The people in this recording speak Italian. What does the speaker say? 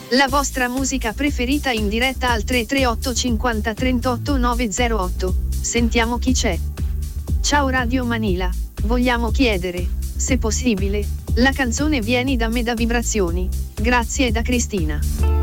La vostra musica preferita in diretta al 338 50 38 908. Sentiamo chi c'è. Ciao Radio Manila, vogliamo chiedere, se possibile, la canzone Vieni da me da Vibrazioni. Grazie da Cristina.